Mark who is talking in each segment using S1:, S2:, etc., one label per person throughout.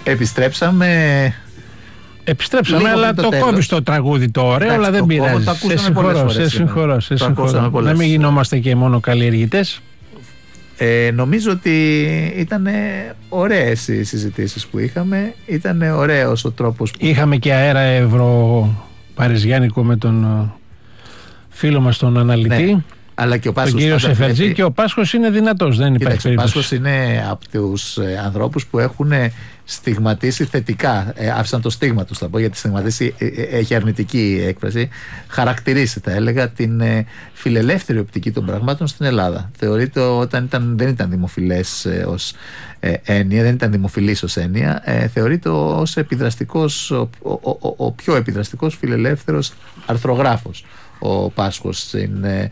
S1: Επιστρέψαμε,
S2: αλλά το κόβεις το τραγούδι το ωραίο, αλλά δεν πειράζει. Σε συγχωρώ. Να μην γινόμαστε και μόνο καλλιεργητές.
S1: Νομίζω ότι ήταν ωραίες οι συζητήσεις που είχαμε. Ήταν ωραίος ο τρόπος που...
S2: Είχαμε και αέρα ευρωπαριζιάνικο με τον φίλο μας τον αναλυτή.
S1: Ναι. Αλλά και ο Πάσχος,
S2: τον κύριο Σεφερτζή, και ο Πάσχος είναι δυνατός, δεν υπάρχει περίπτωση.
S1: Ο Πάσχος είναι από τους ανθρώπους που έχουν στιγματίσει θετικά, άφησαν το στίγμα τους, θα πω, γιατί στιγματίσει έχει αρνητική έκφραση, χαρακτηρίσει, θα έλεγα, την φιλελεύθερη οπτική των πραγμάτων στην Ελλάδα. Θεωρείται όταν δεν ήταν δημοφιλές ως έννοια, δεν ήταν δημοφιλής ως έννοια, θεωρείται ως επιδραστικός, ο πιο επιδραστικός φιλελεύθερος αρθρογράφος. Ο Πάσχος είναι,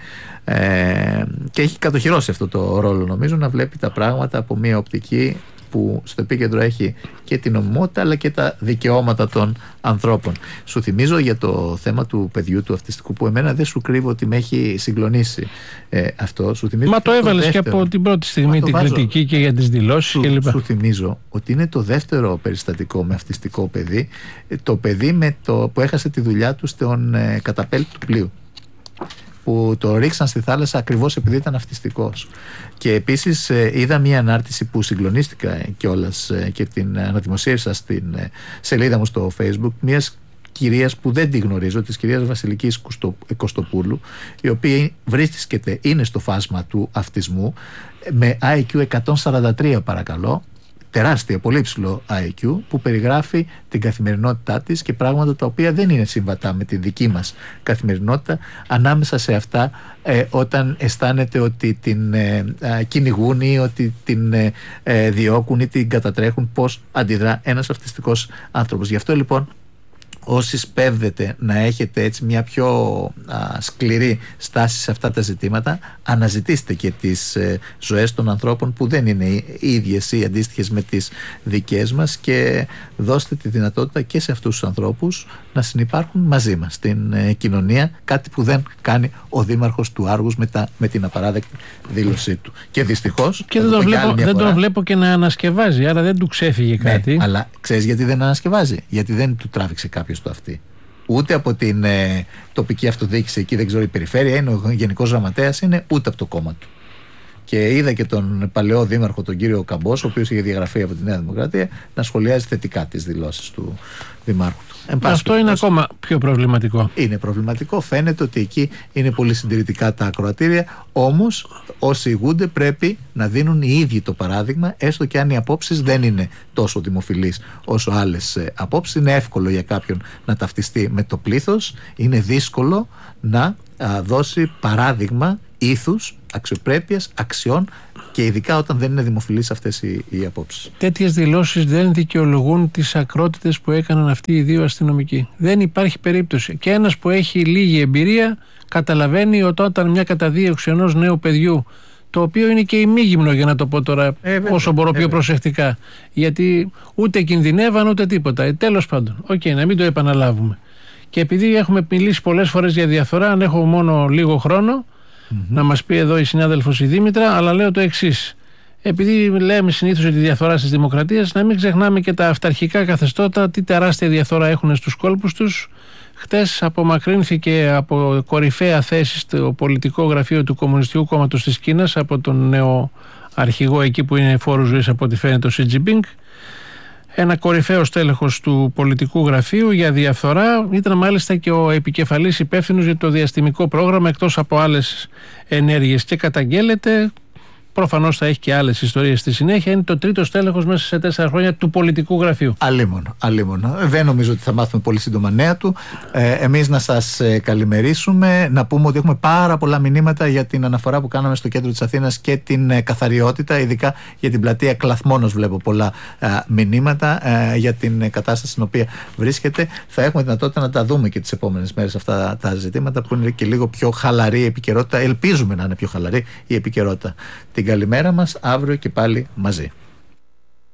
S1: και έχει κατοχυρώσει αυτό το ρόλο, νομίζω, να βλέπει τα πράγματα από μια οπτική που στο επίκεντρο έχει και την νομιμότητα αλλά και τα δικαιώματα των ανθρώπων. Σου θυμίζω για το θέμα του παιδιού του αυτιστικού, που εμένα δεν σου κρύβω ότι με έχει συγκλονίσει αυτό. Σου θυμίζω.
S2: Μα το έβαλες και από την πρώτη στιγμή την κριτική και για τις δηλώσεις κλπ.
S1: Σου θυμίζω ότι είναι το δεύτερο περιστατικό με αυτιστικό παιδί, το παιδί που έχασε τη δουλειά του στον καταπέλτη του πλοίου, που το ρίξαν στη θάλασσα ακριβώς επειδή ήταν αυτιστικός. Και επίσης είδα μια ανάρτηση που συγκλονίστηκα κιόλας και την αναδημοσίευσα στην σελίδα μου στο Facebook, μιας κυρίας που δεν τη γνωρίζω, της κυρίας Βασιλικής Κωστοπούλου, η οποία βρίσκεται, είναι στο φάσμα του αυτισμού, με IQ 143 παρακαλώ, τεράστια, πολύ ψηλό IQ, που περιγράφει την καθημερινότητά της και πράγματα τα οποία δεν είναι συμβατά με τη δική μας καθημερινότητα. Ανάμεσα σε αυτά, όταν αισθάνεται ότι την κυνηγούν ή ότι την διώκουν ή την κατατρέχουν, πώς αντιδρά ένας αυτιστικός άνθρωπος. Γι' αυτό λοιπόν, όσοι σπέβδετε να έχετε έτσι μια πιο σκληρή στάση σε αυτά τα ζητήματα, αναζητήστε και τις ζωές των ανθρώπων που δεν είναι οι ίδιες ή αντίστοιχες με τις δικές μας, και δώστε τη δυνατότητα και σε αυτούς τους ανθρώπους να συνυπάρχουν μαζί μας στην κοινωνία, κάτι που δεν κάνει ο Δήμαρχος του Άργους με την απαράδεκτη δήλωσή του. Και δυστυχώς
S2: και δεν τον βλέπω και να ανασκευάζει, άρα δεν του ξέφυγε κάτι.
S1: Ναι, αλλά ξέρεις γιατί δεν ανασκευάζει? Γιατί δεν του τράβηξε κάποιος το αυτή. Ούτε από την τοπική αυτοδιοίκηση, εκεί δεν ξέρω, η περιφέρεια είναι, ο γενικός γραμματέας είναι, ούτε από το κόμμα του. Και είδα και τον παλαιό δήμαρχο, τον κύριο Καμπός, ο οποίος είχε διαγραφεί από τη Νέα Δημοκρατία, να σχολιάζει θετικά τις δηλώσεις του δημάρχου του.
S2: Αυτό είναι ακόμα πιο προβληματικό.
S1: Είναι προβληματικό. Φαίνεται ότι εκεί είναι πολύ συντηρητικά τα ακροατήρια. Όμως όσοι ηγούνται πρέπει να δίνουν οι ίδιοι το παράδειγμα, έστω και αν οι απόψεις δεν είναι τόσο δημοφιλείς όσο άλλες απόψεις. Είναι εύκολο για κάποιον να ταυτιστεί με το πλήθος. Είναι δύσκολο να δώσει παράδειγμα ήθους, αξιοπρέπειας, αξιών, και ειδικά όταν δεν είναι δημοφιλείς αυτές οι απόψεις.
S2: Τέτοιες δηλώσεις δεν δικαιολογούν τις ακρότητες που έκαναν αυτοί οι δύο αστυνομικοί. Δεν υπάρχει περίπτωση. Και ένας που έχει λίγη εμπειρία καταλαβαίνει ότι όταν μια καταδίωξη ενός νέου παιδιού, το οποίο είναι και ημίγυμνο, για να το πω τώρα όσο μπορώ πιο προσεκτικά, γιατί ούτε κινδυνεύαν ούτε τίποτα. Τέλος πάντων, να μην το επαναλάβουμε. Και επειδή έχουμε μιλήσει πολλές φορές για διαφθορά, αν έχω μόνο λίγο χρόνο, να μας πει εδώ η συνάδελφος η Δήμητρα, αλλά λέω το εξής. Επειδή λέμε συνήθως ότι η διαφθορά στις δημοκρατίες, να μην ξεχνάμε και τα αυταρχικά καθεστώτα, τι τεράστια διαφθορά έχουν στους κόλπους τους. Χτες απομακρύνθηκε από κορυφαία θέση στο πολιτικό γραφείο του Κομμουνιστικού Κόμματος της Κίνας, από τον νέο αρχηγό εκεί που είναι φόρου ζωής, από ό,τι φαίνεται, ο Σι Τζινπίνγκ. Ένα κορυφαίο στέλεχος του πολιτικού γραφείου για διαφθορά. Ήταν μάλιστα και ο επικεφαλής υπεύθυνος για το διαστημικό πρόγραμμα, εκτός από άλλες ενέργειες, και καταγγέλλεται. Προφανώς θα έχει και άλλες ιστορίες στη συνέχεια. Είναι το τρίτο στέλεχος μέσα σε 4 χρόνια του πολιτικού γραφείου.
S1: Αλίμονο. Δεν νομίζω ότι θα μάθουμε πολύ σύντομα νέα του. Εμείς να σας καλημερίσουμε, να πούμε ότι έχουμε πάρα πολλά μηνύματα για την αναφορά που κάναμε στο κέντρο της Αθήνας και την καθαριότητα, ειδικά για την πλατεία Κλαθμόνος. Βλέπω πολλά μηνύματα για την κατάσταση στην οποία βρίσκεται. Θα έχουμε δυνατότητα να τα δούμε και τις επόμενες μέρες αυτά τα ζητήματα, που είναι και λίγο πιο χαλαρή η επικαιρότητα. Ελπίζουμε να είναι πιο χαλαρή η επικαιρότητα. Την καλημέρα μας, αύριο και πάλι μαζί.